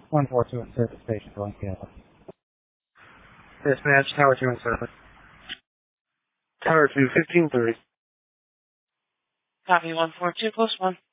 142 in service station, going Seattle. Dispatch, Tower 2 in service. Tower 2, 1530. Copy 142, close 1.